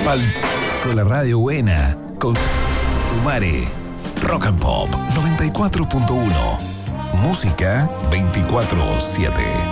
Con la radio buena, con Umare, Rock and Pop 94.1, música 24/7.